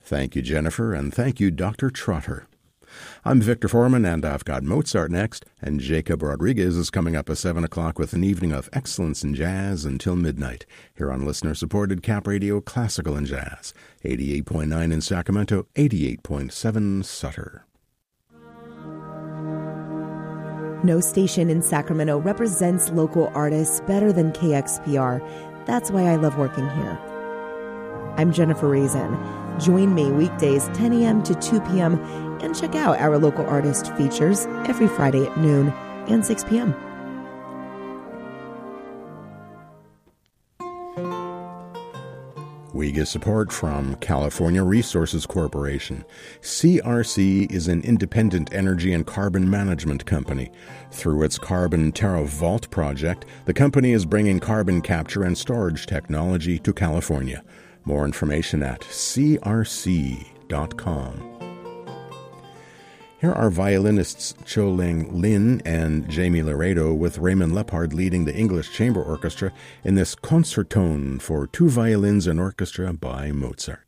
Thank you, Jennifer, and thank you, Dr. Trotter. I'm Victor Foreman, and I've got Mozart next, and Jacob Rodriguez is coming up at 7 o'clock with an evening of excellence in jazz until midnight, here on listener-supported Cap Radio Classical and Jazz, 88.9 in Sacramento, 88.7 Sutter. No station in Sacramento represents local artists better than KXPR. That's why I love working here. I'm Jennifer Reason. Join me weekdays 10 a.m. to 2 p.m. and check out our local artist features every Friday at noon and 6 p.m. We get support from California Resources Corporation. CRC is an independent energy and carbon management company. Through its Carbon Terra Vault project, the company is bringing carbon capture and storage technology to California. More information at crc.com. Here are violinists Cho-Ling Lin and Jamie Laredo, with Raymond Lepard leading the English Chamber Orchestra in this concertone for two violins and orchestra by Mozart.